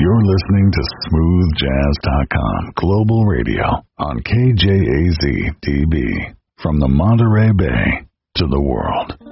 You're listening to SmoothJazz.com Global Radio on KJAZ-DB. From the Monterey Bay to the world.